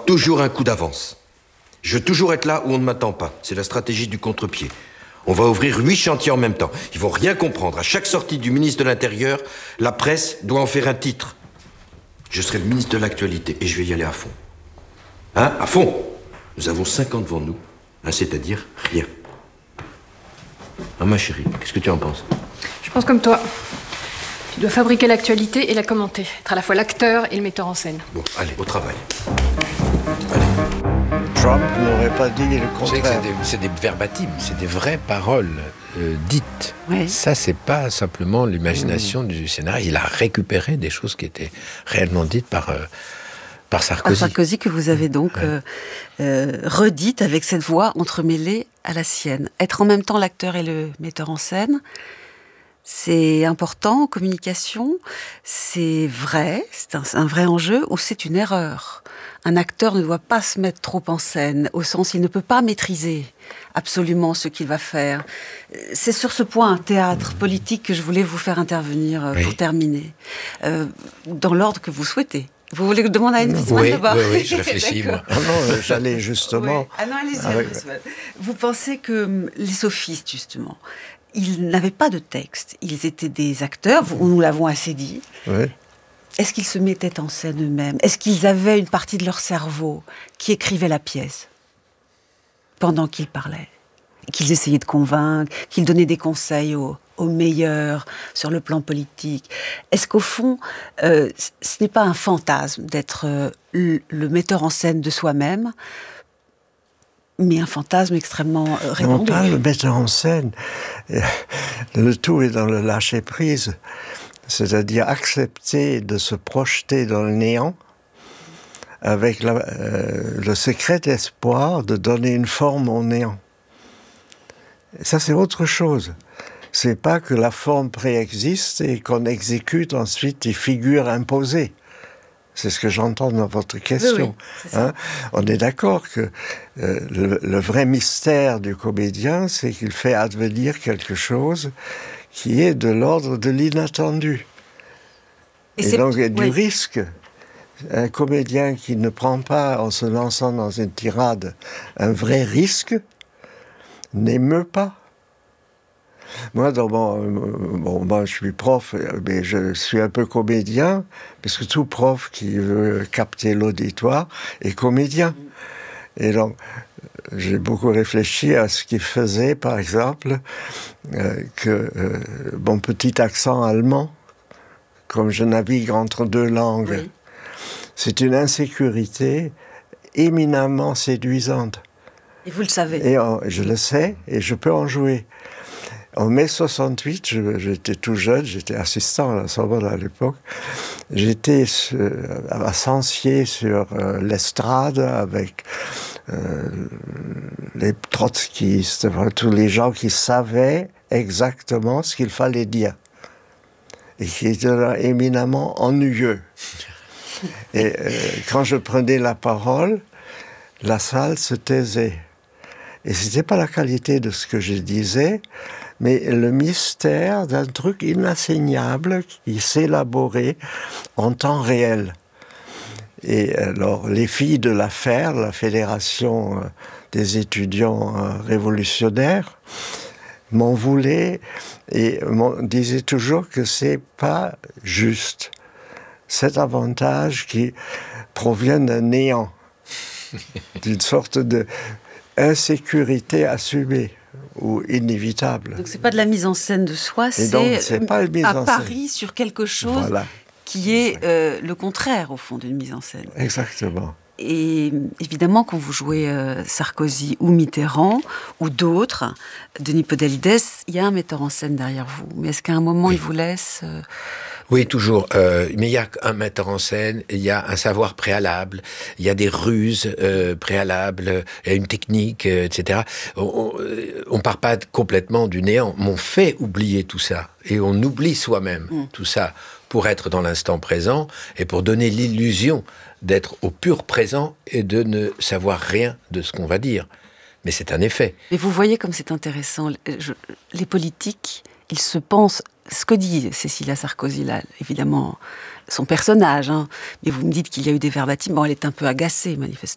toujours un coup d'avance. Je veux toujours être là où on ne m'attend pas. C'est la stratégie du contre-pied. On va ouvrir 8 chantiers en même temps. Ils vont rien comprendre. À chaque sortie du ministre de l'Intérieur, la presse doit en faire un titre. Je serai le ministre de l'Actualité et je vais y aller à fond. Hein? À fond! Nous avons 5 ans devant nous, hein, c'est-à-dire rien. Ah, ma chérie, qu'est-ce que tu en penses? Je pense comme toi. Tu dois fabriquer l'actualité et la commenter. Être à la fois l'acteur et le metteur en scène. Bon, allez, au travail. Allez. Trump n'aurait pas dit le contraire. C'est des verbatim, c'est des vraies paroles dites. Oui. Ça, c'est pas simplement l'imagination du scénariste. Il a récupéré des choses qui étaient réellement dites par Sarkozy. Sarkozy que vous avez donc redite avec cette voix entremêlée à la sienne. Être en même temps l'acteur et le metteur en scène, c'est important en communication, c'est vrai, c'est un vrai enjeu ou c'est une erreur. Un acteur ne doit pas se mettre trop en scène, au sens il ne peut pas maîtriser absolument ce qu'il va faire. C'est sur ce point, théâtre, politique, que je voulais vous faire intervenir pour terminer, dans l'ordre que vous souhaitez. Vous voulez que je demande à Anne Wiesmann d'abord? Oui, je réfléchis, moi. Non, j'allais justement... Oui. Ah non, allez-y, Anne Wiesmann. Vous pensez que les sophistes, justement, ils n'avaient pas de texte. Ils étaient des acteurs, nous l'avons assez dit. Oui. Est-ce qu'ils se mettaient en scène eux-mêmes? Est-ce qu'ils avaient une partie de leur cerveau qui écrivait la pièce pendant qu'ils parlaient? Qu'ils essayaient de convaincre, qu'ils donnaient des conseils aux meilleurs sur le plan politique? Est-ce qu'au fond, ce n'est pas un fantasme d'être le metteur en scène de soi-même, mais un fantasme extrêmement répandu? Non, pas le metteur en scène. Le tout est dans le lâcher-prise. C'est-à-dire accepter de se projeter dans le néant avec le secret espoir de donner une forme au néant. Et ça, c'est autre chose. C'est pas que la forme préexiste et qu'on exécute ensuite des figures imposées. C'est ce que j'entends dans votre question. Oui, c'est ça. On est d'accord que le vrai mystère du comédien, c'est qu'il fait advenir quelque chose qui est de l'ordre de l'inattendu. Et donc, il y a du risque. Un comédien qui ne prend pas, en se lançant dans une tirade, un vrai risque, n'émeut pas. Moi, moi, je suis prof, mais je suis un peu comédien, parce que tout prof qui veut capter l'auditoire est comédien. Et donc, j'ai beaucoup réfléchi à ce qui faisait, par exemple, que mon petit accent allemand, comme je navigue entre deux langues, oui. C'est une insécurité éminemment séduisante. Et vous le savez. Et je le sais, et je peux en jouer. En mai 68, j'étais tout jeune, j'étais assistant à la Sorbonne à l'époque. J'étais à Sancier sur l'estrade avec les trotskistes, enfin, tous les gens qui savaient exactement ce qu'il fallait dire. Et qui étaient éminemment ennuyeux. Et quand je prenais la parole, la salle se taisait. Et ce n'était pas la qualité de ce que je disais, mais le mystère d'un truc inatteignable qui s'élaborait en temps réel. Et alors, les filles de la FER, la Fédération des étudiants révolutionnaires, m'en voulaient et disaient toujours que c'est pas juste. Cet avantage qui provient d'un néant, d'une sorte d'insécurité assumée ou inévitable. Donc c'est pas de la mise en scène de soi, c'est pas une mise un en pari sur quelque chose qui est le contraire, au fond, d'une mise en scène. Exactement. Et évidemment, quand vous jouez Sarkozy ou Mitterrand, ou d'autres, Denis Podalides, il y a un metteur en scène derrière vous. Mais est-ce qu'à un moment, il vous laisse... Oui, toujours. Mais il y a un metteur en scène, il y a un savoir préalable, il y a des ruses préalables, il y a une technique, etc. On part pas complètement du néant, mais on fait oublier tout ça. Et on oublie soi-même tout ça pour être dans l'instant présent et pour donner l'illusion d'être au pur présent et de ne savoir rien de ce qu'on va dire. Mais c'est un effet. Mais vous voyez comme c'est intéressant. Les politiques, ils se pensent... Ce que dit Cécilia Sarkozy, là, évidemment, son personnage, hein, mais vous me dites qu'il y a eu des verbatims. Bon, elle est un peu agacée, manifestement.